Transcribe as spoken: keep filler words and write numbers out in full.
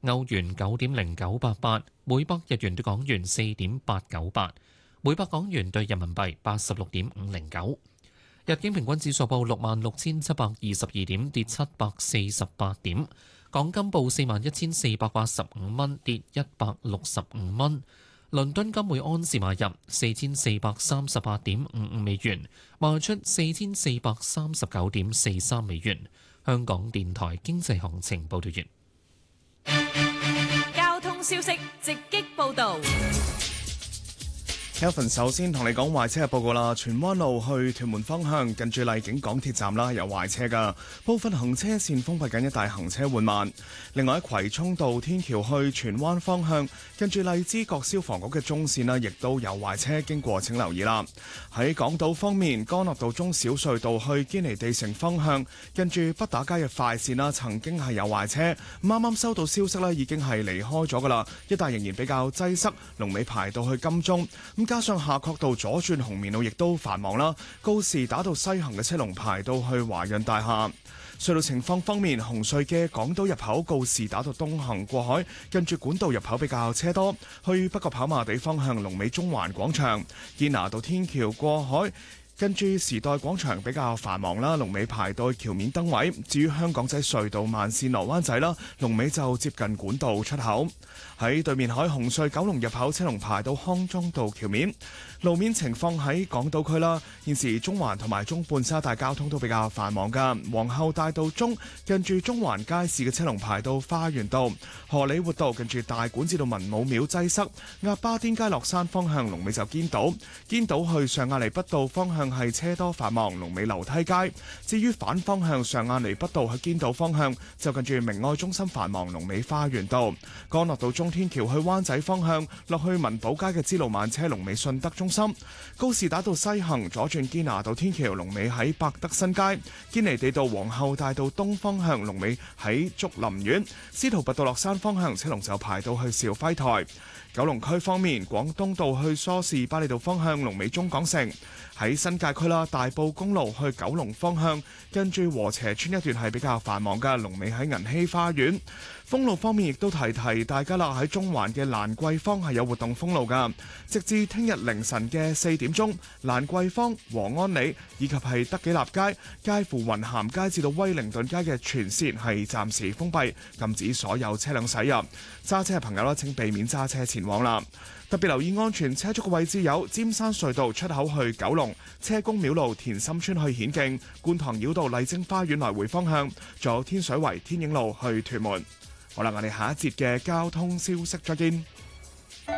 歐元九點零九八八，每百日元對港元四點八九八，每百港元對人民幣八十六點五零九。日經平均指數報六萬六千七百二十二點，跌七百四十八點。港金報四萬一千四百八十五蚊，跌一百六十五蚊。倫敦金每安士買入四千四百三十八點五五美元，賣出四千四百三十九點四三美元。香港電台經濟行情報道完。交通消息直擊報導。 Kelvin 首先同你講壞車嘅報告啦，荃灣路去屯門方向近住荔景港鐵站啦，有壞車噶，部分行車線封閉緊，一帶行車緩慢。另外喺葵涌道天橋去荃灣方向近住荔枝角消防局嘅中線啦，亦都有壞車經過，請留意啦。喺港島方面，干諾道中小隧道去堅尼地城方向近住畢打街嘅快線啦，曾經係有壞車，啱啱收到消息咧，已經係離開咗噶啦，一帶仍然比較擠塞，龍尾排到去金鐘。加上夏慤道左轉紅棉路亦都繁忙啦，告士打道西行嘅車龍排到去華潤大廈。隧道情況方面，紅隧嘅港島入口告士打道東行過海，近住管道入口比較車多；去北角跑馬地方向龍尾中環廣場，堅拿道天橋過海，跟住時代廣場比較繁忙啦，龍尾排到橋面燈位。至於香港仔隧道慢線落灣仔啦，龍尾就接近管道出口。喺對面海紅隧九龍入口車龍排到康莊道橋面。路面情況喺港島區啦，現時中環同埋中半沙大交通都比較繁忙噶。皇后大道中近住中環街市嘅車龍排到花園道，荷里活道近住大館至到文武廟擠塞。鴨巴甸街落山方向龍尾就堅道，堅道去上亞厘畢道方向係車多繁忙，龍尾樓梯街。至於反方向上亞厘畢道去堅道方向就近住明愛中心繁忙，龍尾花園道。干諾道中天橋去灣仔方向落去文寶街嘅支路慢車，龍尾順德中心。高士打道西行左轉堅拿道天橋，龍尾喺百德新街。堅尼地道皇后大道東方向龍尾喺竹林苑。司徒拔道落山方向車龍就排到去兆輝台。九龍區方面，廣東道去梳士巴利道方向龍尾中港城。喺新界區啦，大埔公路去九龍方向跟住禾輋村一段係比較繁忙嘅，龍尾喺銀禧花園。封路方面亦都提提大家啦，喺中環嘅蘭桂坊係有活動封路噶，直至聽日凌晨嘅四點鐘，蘭桂坊、和安里以及係德己立街、介乎雲咸街至到威靈頓街嘅全線係暫時封閉，禁止所有車輛駛入。揸車嘅朋友啦，請避免揸車前往啦。特別留意安全車速嘅位置有尖山隧道出口去九龍、車公廟路田心村去顯徑、觀塘繞道麗晶花園來回方向，仲有天水圍天影路去屯門。好啦，我哋下一節嘅交通消息再見。